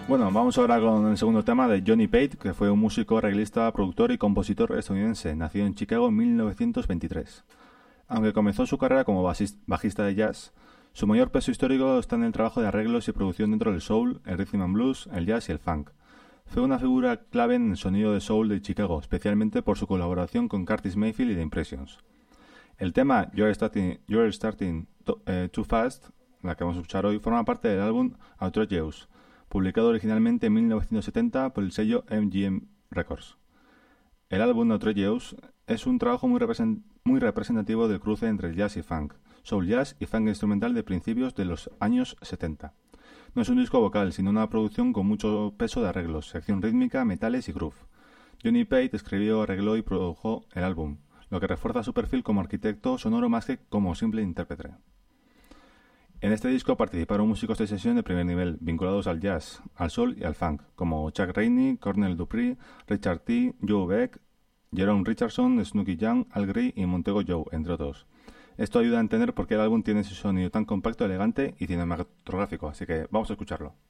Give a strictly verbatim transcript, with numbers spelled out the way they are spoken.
Bueno, vamos ahora con el segundo tema de Johnny Pate, que fue un músico, arreglista, productor y compositor estadounidense, nacido en Chicago en mil novecientos veintitrés. Aunque comenzó su carrera como bajista de jazz, su mayor peso histórico está en el trabajo de arreglos y producción dentro del soul, el rhythm and blues, el jazz y el funk. Fue una figura clave en el sonido de soul de Chicago, especialmente por su colaboración con Curtis Mayfield y The Impressions. El tema You're Starting, You're Starting to, uh, Too Fast, la que vamos a escuchar hoy, forma parte del álbum Outrageous, publicado originalmente en mil novecientos setenta por el sello M G M Records. El álbum Outrageous es un trabajo muy, represent- muy representativo del cruce entre jazz y funk, soul jazz y funk instrumental de principios de los años setenta. No es un disco vocal, sino una producción con mucho peso de arreglos, sección rítmica, metales y groove. Johnny Pate escribió, arregló y produjo el álbum, lo que refuerza su perfil como arquitecto sonoro más que como simple intérprete. En este disco participaron músicos de sesión de primer nivel, vinculados al jazz, al soul y al funk, como Chuck Rainey, Cornell Dupree, Richard T., Joe Beck, Jerome Richardson, Snooky Young, Al Green y Montego Joe, entre otros. Esto ayuda a entender por qué el álbum tiene ese sonido tan compacto, elegante y cinematográfico, así que vamos a escucharlo.